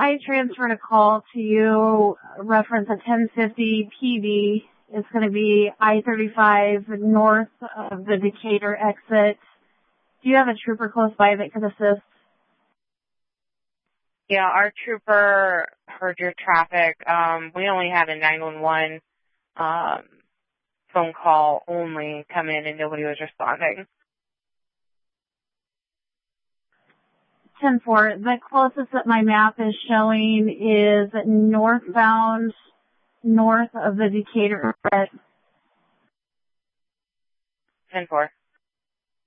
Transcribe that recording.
I transferred a call to you, reference a 1050 PV. It's going to be I-35 north of the Decatur exit. Do you have a trooper close by that could assist? Yeah, our trooper heard your traffic. We only had a 911 phone call only come in and nobody was responding. 10-4. The closest that my map is showing is northbound, north of the Decatur exit. 10-4.